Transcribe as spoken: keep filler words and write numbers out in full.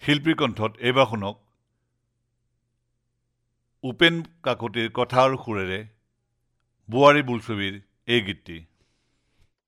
শিল্পীৰ কণ্ঠত এইবাৰ শুনক উপেন কাকতিৰ কথা আৰু সুৰেৰে বোৱাৰী বোলছবিৰ এই গীতটি।